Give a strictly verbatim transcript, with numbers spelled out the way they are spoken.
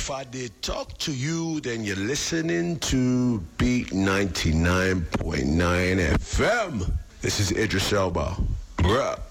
If I did talk to you, then you're listening to Beat ninety-nine point nine F M. This is Idris Elba. Bruh.